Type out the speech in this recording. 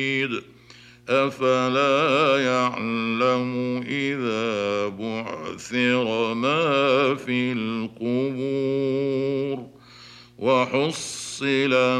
أفلا يعلم إذا بعثر ما في القبور وحصل